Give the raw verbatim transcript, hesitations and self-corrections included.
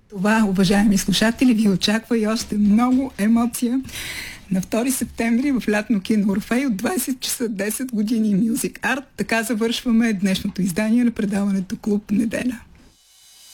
Това, уважаеми слушатели, ви очаква и още много емоция на втори септември в лятно кино Орфей от двайсет часа десет години Music Art. Така завършваме днешното издание на предаването Клуб Неделя.